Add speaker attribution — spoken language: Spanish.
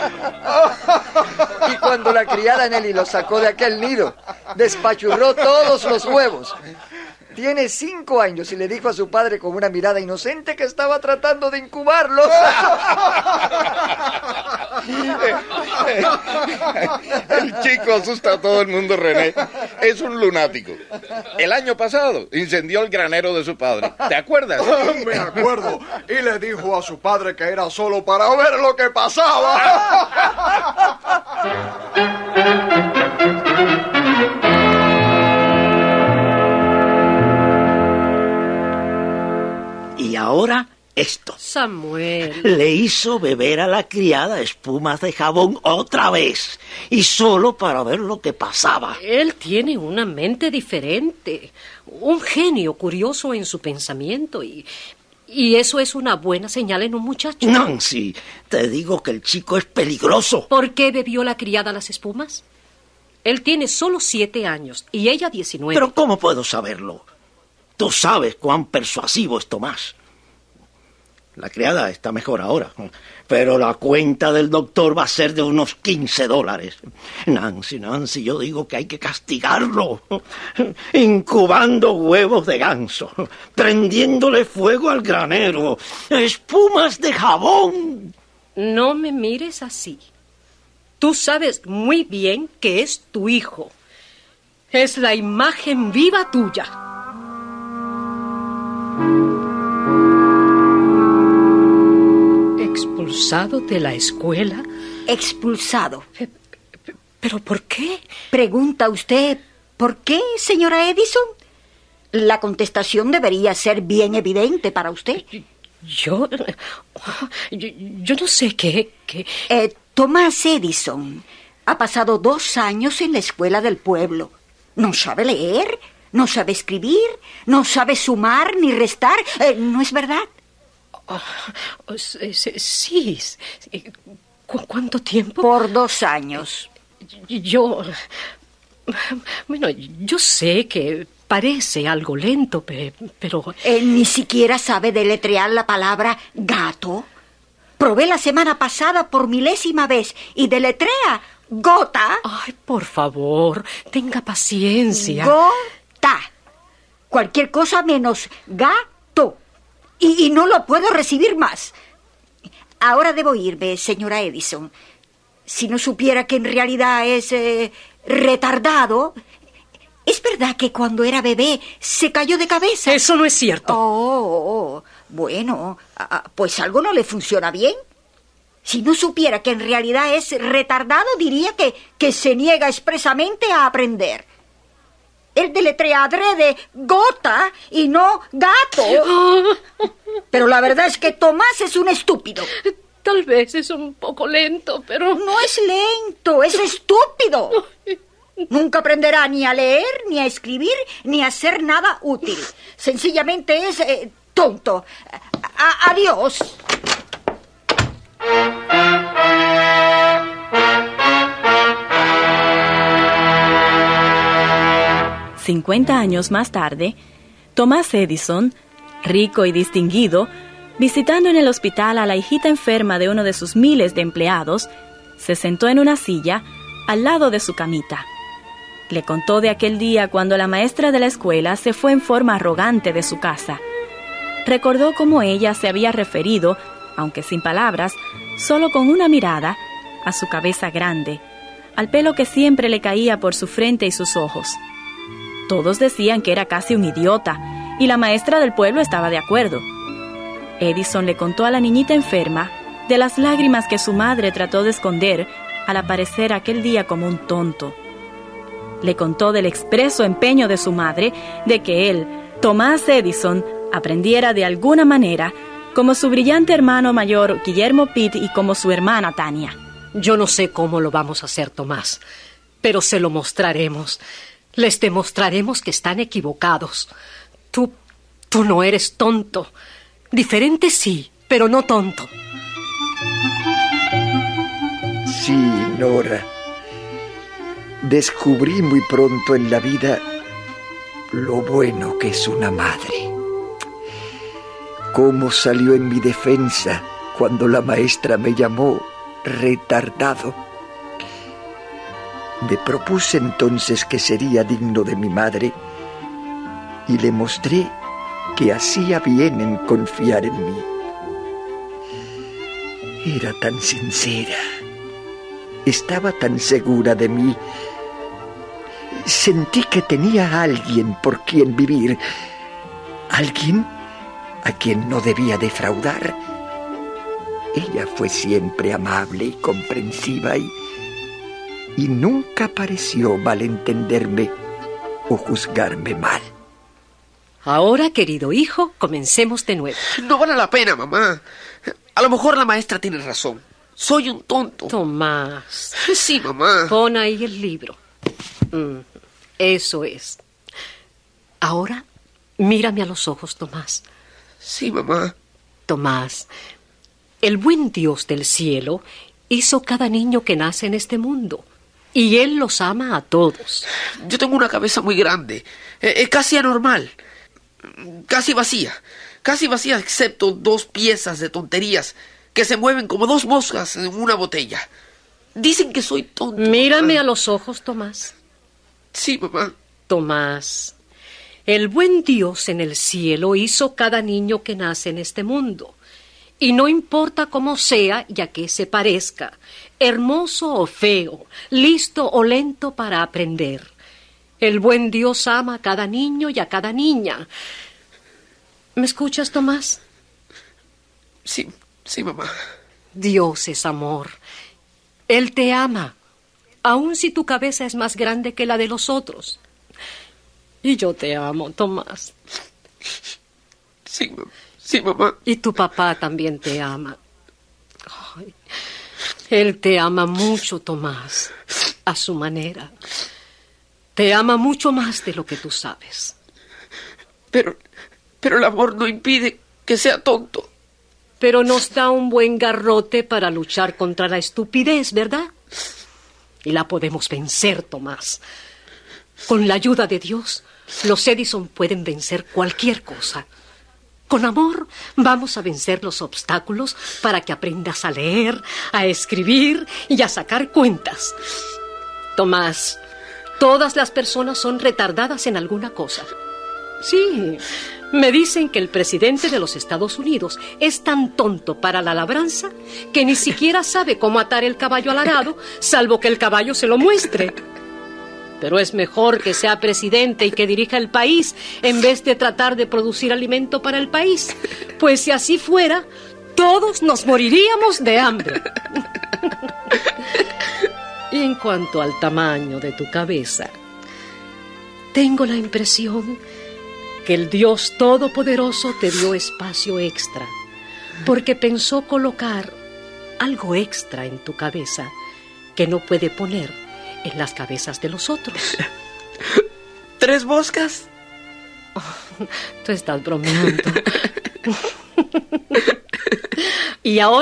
Speaker 1: Y cuando la criada Nelly lo sacó de aquel nido, despachurró todos los huevos. Tiene 5 años y le dijo a su padre con una mirada inocente que estaba tratando de incubarlos.
Speaker 2: El chico asusta a todo el mundo, René. Es un lunático. El año pasado incendió el granero de su padre. ¿Te acuerdas?
Speaker 3: Me acuerdo. Y le dijo a su padre que era solo para ver lo que pasaba.
Speaker 4: Y ahora esto.
Speaker 5: Samuel.
Speaker 4: Le hizo beber a la criada espumas de jabón otra vez. Y solo para ver lo que pasaba.
Speaker 5: Él tiene una mente diferente. Un genio curioso en su pensamiento. Y eso es una buena señal en un muchacho.
Speaker 4: Nancy, te digo que el chico es peligroso.
Speaker 5: ¿Por qué bebió la criada las espumas? Él tiene solo 7 años y ella 19.
Speaker 4: Pero ¿cómo puedo saberlo? Tú sabes cuán persuasivo es Tomás. La criada está mejor ahora, pero la cuenta del doctor va a ser de unos $15. Nancy, yo digo que hay que castigarlo. Incubando huevos de ganso, prendiéndole fuego al granero, espumas de jabón.
Speaker 5: No me mires así. Tú sabes muy bien que es tu hijo. Es la imagen viva tuya. ¿Expulsado de la escuela?
Speaker 6: Expulsado.
Speaker 5: ¿Pero por qué?
Speaker 6: Pregunta usted, ¿por qué, señora Edison? La contestación debería ser bien evidente para usted.
Speaker 5: Yo no sé qué...
Speaker 6: Thomas Edison ha pasado 2 años en la escuela del pueblo. No sabe leer, no sabe escribir, no sabe sumar ni restar. ¿No es verdad?
Speaker 5: Sí. ¿Cuánto tiempo?
Speaker 6: Por 2 años.
Speaker 5: Yo sé que parece algo lento, pero...
Speaker 6: ¿Ni siquiera sabe deletrear la palabra gato? Probé la semana pasada por 1000ª vez y deletrea gota.
Speaker 5: Ay, por favor, tenga paciencia.
Speaker 6: Gota. Cualquier cosa menos gato. Y no lo puedo recibir más. Ahora debo irme, señora Edison. Si no supiera que en realidad es retardado... ¿Es verdad que cuando era bebé se cayó de cabeza?
Speaker 5: Eso no es cierto.
Speaker 6: Bueno, pues algo no le funciona bien. Si no supiera que en realidad es retardado, diría que se niega expresamente a aprender. Él deletrea adrede gota y no gato. Pero la verdad es que Tomás es un estúpido.
Speaker 5: Tal vez es un poco lento, pero...
Speaker 6: No es lento, es estúpido. Nunca aprenderá ni a leer, ni a escribir, ni a hacer nada útil. Sencillamente es tonto. Adiós.
Speaker 7: $50 años más tarde, Thomas Edison, rico y distinguido, visitando en el hospital a la hijita enferma de uno de sus miles de empleados, se sentó en una silla al lado de su camita. Le contó de aquel día cuando la maestra de la escuela se fue en forma arrogante de su casa. Recordó cómo ella se había referido, aunque sin palabras, solo con una mirada, a su cabeza grande, al pelo que siempre le caía por su frente y sus ojos. Todos decían que era casi un idiota, y la maestra del pueblo estaba de acuerdo. Edison le contó a la niñita enferma de las lágrimas que su madre trató de esconder al aparecer aquel día como un tonto. Le contó del expreso empeño de su madre de que él, Thomas Edison, aprendiera de alguna manera, como su brillante hermano mayor Guillermo Pitt y como su hermana Tania.
Speaker 5: Yo no sé cómo lo vamos a hacer, Tomás, pero se lo mostraremos. Les demostraremos que están equivocados. Tú no eres tonto. Diferente sí, pero no tonto.
Speaker 1: Sí, Nora. Descubrí muy pronto en la vida lo bueno que es una madre. Cómo salió en mi defensa cuando la maestra me llamó retardado. Me propuse entonces que sería digno de mi madre y le mostré que hacía bien en confiar en mí. Era tan sincera, estaba tan segura de mí. Sentí que tenía a alguien por quien vivir, alguien a quien no debía defraudar. Ella fue siempre amable y comprensiva y nunca pareció malentenderme o juzgarme mal.
Speaker 5: Ahora, querido hijo, comencemos de nuevo.
Speaker 8: No vale la pena, mamá. A lo mejor la maestra tiene razón. Soy un tonto.
Speaker 5: Tomás.
Speaker 8: Sí, mamá.
Speaker 5: Pon ahí el libro. Eso es. Ahora, mírame a los ojos, Tomás.
Speaker 8: Sí, mamá.
Speaker 5: Tomás, el buen Dios del cielo hizo cada niño que nace en este mundo. Y Él los ama a todos.
Speaker 8: Yo tengo una cabeza muy grande, casi anormal, casi vacía excepto 2 piezas de tonterías que se mueven como 2 moscas en una botella. Dicen que soy tonto.
Speaker 5: Mírame a los ojos, Tomás.
Speaker 8: Sí, mamá.
Speaker 5: Tomás, el buen Dios en el cielo hizo cada niño que nace en este mundo. Y no importa cómo sea y a qué se parezca, hermoso o feo, listo o lento para aprender. El buen Dios ama a cada niño y a cada niña. ¿Me escuchas, Tomás?
Speaker 8: Sí, mamá.
Speaker 5: Dios es amor. Él te ama, aun si tu cabeza es más grande que la de los otros. Y yo te amo, Tomás.
Speaker 8: Sí, mamá.
Speaker 5: Y tu papá también te ama. Ay, él te ama mucho, Tomás, a su manera. Te ama mucho más de lo que tú sabes.
Speaker 8: Pero el amor no impide que sea tonto.
Speaker 5: Pero nos da un buen garrote para luchar contra la estupidez, ¿verdad? Y la podemos vencer, Tomás. Con la ayuda de Dios, los Edison pueden vencer cualquier cosa. Con amor vamos a vencer los obstáculos para que aprendas a leer, a escribir y a sacar cuentas. Tomás, todas las personas son retardadas en alguna cosa. Sí, me dicen que el presidente de los Estados Unidos es tan tonto para la labranza que ni siquiera sabe cómo atar el caballo al arado, salvo que el caballo se lo muestre. Pero es mejor que sea presidente y que dirija el país en vez de tratar de producir alimento para el país. Pues si así fuera, todos nos moriríamos de hambre. Y en cuanto al tamaño de tu cabeza, tengo la impresión que el Dios Todopoderoso te dio espacio extra, porque pensó colocar algo extra en tu cabeza que no puede poner en las cabezas de los otros.
Speaker 8: 3 moscas.
Speaker 5: Tú estás bromeando. Y ahora